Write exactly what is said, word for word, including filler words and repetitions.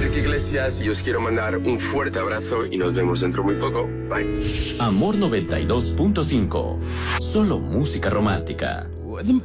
Enrique Iglesias y os quiero mandar un fuerte abrazo y nos vemos dentro muy poco. Bye. Amor noventa y dos punto cinco. Solo música romántica. With them